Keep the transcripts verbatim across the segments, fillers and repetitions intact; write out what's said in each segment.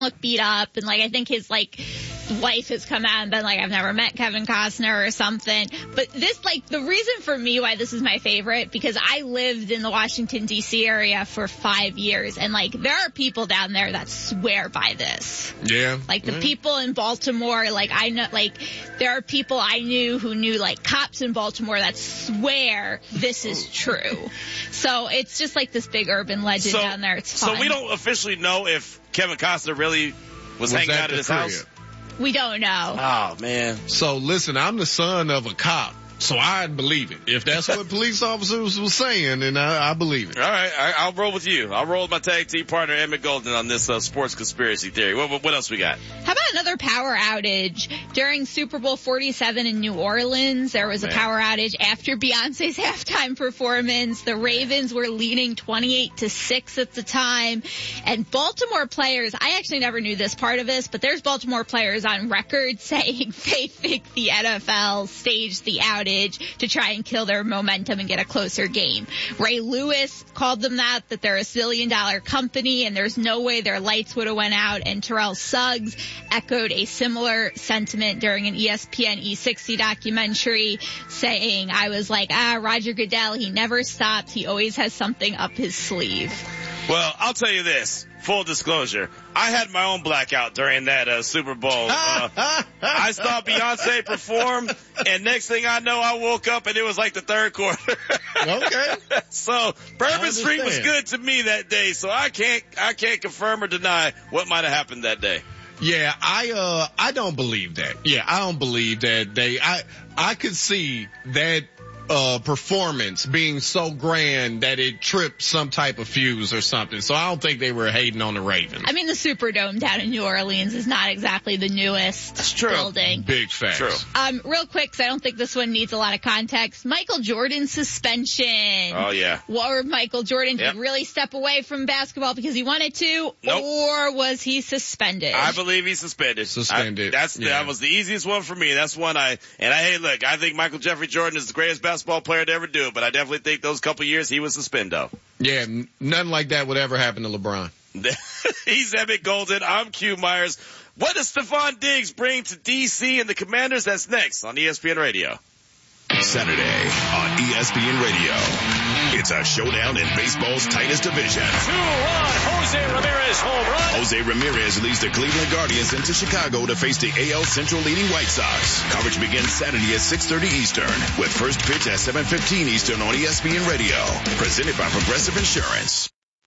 look beat up, and like I think his like wife has come out and been like, I've never met Kevin Costner or something. But this, like, the reason for me why this is my favorite, because I lived in the Washington D C area for five years, and like there are people down there that swear by this. Yeah. Like the yeah. people in Baltimore, like I know, like there are people I knew who knew like cops in Baltimore that swear this is true. So it's just like this big urban legend so, down there. It's fun. So we don't officially know if Kevin Costner really was, was hanging out at his crib? house? We don't know. Oh, man. So, listen, I'm the son of a cop, so I'd believe it. If that's what police officers were saying, then I, I believe it. All right, I, I'll roll with you. I'll roll with my tag team partner, Emmett Golden, on this uh, sports conspiracy theory. What, what, what else we got? How about another power outage? During Super Bowl forty-seven in New Orleans, there was oh, a power outage after Beyonce's halftime performance. The Ravens were leading twenty-eight to six at the time. And Baltimore players, I actually never knew this part of this, but there's Baltimore players on record saying they think the N F L staged the outage to try and kill their momentum and get a closer game. Ray Lewis called them that, that they're a zillion dollar company and there's no way their lights would have went out. And Terrell Suggs echoed a similar sentiment during an E S P N E sixty documentary, saying, I was like, ah, Roger Goodell, he never stops. He always has something up his sleeve. Well, I'll tell you this. Full disclosure, I had my own blackout during that uh, Super Bowl. Uh, I saw Beyonce perform, and next thing I know, I woke up and it was like the third quarter. Okay. So Bourbon Street was good to me that day. So I can't, I can't confirm or deny what might have happened that day. Yeah, I uh, I don't believe that. Yeah, I don't believe that they. I I could see that. Uh, performance being so grand that it tripped some type of fuse or something. So I don't think they were hating on the Ravens. I mean, the Superdome down in New Orleans is not exactly the newest That's true. building. Big facts. True. Um, real quick, because I don't think this one needs a lot of context. Michael Jordan's suspension. Oh, yeah. Or Michael Jordan, Yep. did he really step away from basketball because he wanted to? Nope. Or was he suspended? I believe he's suspended. Suspended. I, that's yeah. That was the easiest one for me. That's one I, and I, hey, look, I think Michael Jeffrey Jordan is the greatest basketball player to ever do it, but I definitely think those couple years he was suspended. Yeah, n- nothing like that would ever happen to LeBron. He's Emmett Golden. I'm Q Myers. What does Stephon Diggs bring to D C and the Commanders? That's next on E S P N Radio. Saturday on E S P N Radio. It's a showdown in baseball's tightest division. Two-run Jose Ramirez home run. Jose Ramirez leads the Cleveland Guardians into Chicago to face the A L Central leading White Sox. Coverage begins Saturday at six thirty Eastern with first pitch at seven fifteen Eastern on E S P N Radio. Presented by Progressive Insurance.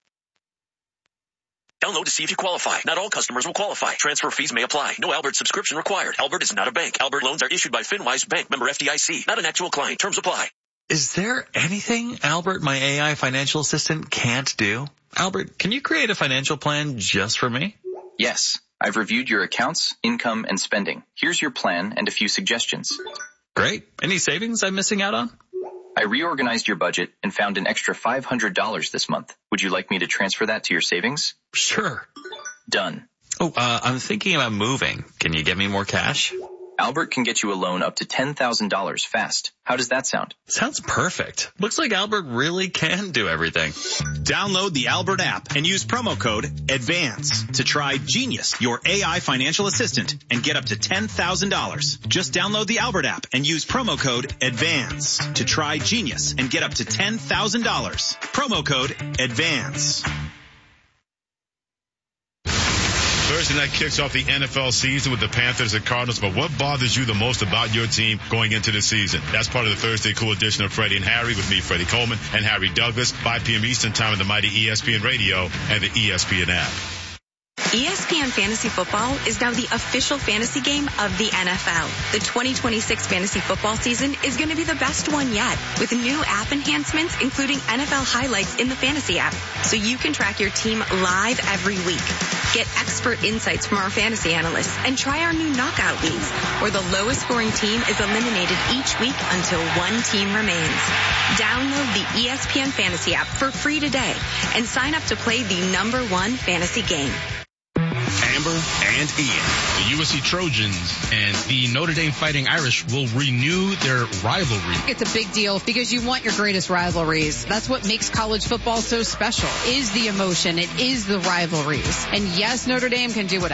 Download to see if you qualify. Not all customers will qualify. Transfer fees may apply. No Albert subscription required. Albert is not a bank. Albert loans are issued by FinWise Bank, member F D I C. Not an actual client. Terms apply. Is there anything Albert, my A I financial assistant, can't do? Albert, can you create a financial plan just for me? Yes. I've reviewed your accounts, income, and spending. Here's your plan and a few suggestions. Great. Any savings I'm missing out on? I reorganized your budget and found an extra five hundred dollars this month. Would you like me to transfer that to your savings? Sure. Done. Oh, uh, I'm thinking about moving. Can you get me more cash? Albert can get you a loan up to ten thousand dollars fast. How does that sound? Sounds perfect. Looks like Albert really can do everything. Download the Albert app and use promo code ADVANCE to try Genius, your A I financial assistant, and get up to ten thousand dollars. Just download the Albert app and use promo code ADVANCE to try Genius and get up to ten thousand dollars. Promo code ADVANCE. Thursday night kicks off the N F L season with the Panthers and Cardinals, but what bothers you the most about your team going into the season? That's part of the Thursday Cool edition of Freddie and Harry with me, Freddie Coleman, and Harry Douglas, five p.m. Eastern time on the mighty E S P N Radio and the E S P N app. E S P N Fantasy Football is now the official fantasy game of the N F L. The twenty twenty-six fantasy football season is going to be the best one yet, with new app enhancements including N F L highlights in the fantasy app, so you can track your team live every week. Get expert insights from our fantasy analysts and try our new knockout leagues, where the lowest scoring team is eliminated each week until one team remains. Download the E S P N Fantasy app for free today and sign up to play the number one fantasy game. Amber, and Ian. The U S C Trojans and the Notre Dame Fighting Irish will renew their rivalry. It's a big deal because you want your greatest rivalries. That's what makes college football so special, is the emotion. It is the rivalries. And yes, Notre Dame can do whatever.